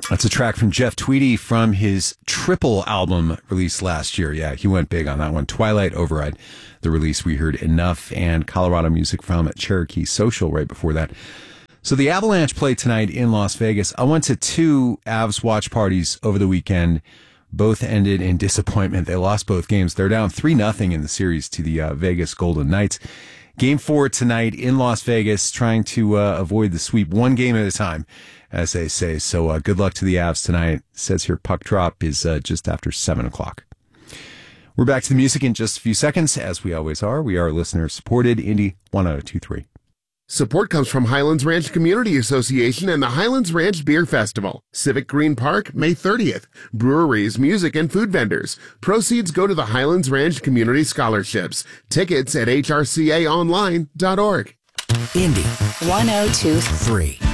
That's a track from Jeff Tweedy from his Triple album released last year. Yeah, he went big on that one. Twilight Override, the release we heard Enough, and Colorado music from Cherokee Social right before that. So the Avalanche played tonight in Las Vegas. I went to two Avs watch parties over the weekend. Both ended in disappointment. They lost both games. They're down 3-0 in the series to the Vegas Golden Knights. Game 4 tonight in Las Vegas, trying to avoid the sweep one game at a time, as they say. So good luck to the Avs tonight. It says here puck drop is just after 7 o'clock. We're back to the music in just a few seconds, as we always are. We are listener-supported, Indy 102.3. Support comes from Highlands Ranch Community Association and the Highlands Ranch Beer Festival. Civic Green Park, May 30th. Breweries, music, and food vendors. Proceeds go to the Highlands Ranch Community Scholarships. Tickets at hrcaonline.org. Indy 102.3.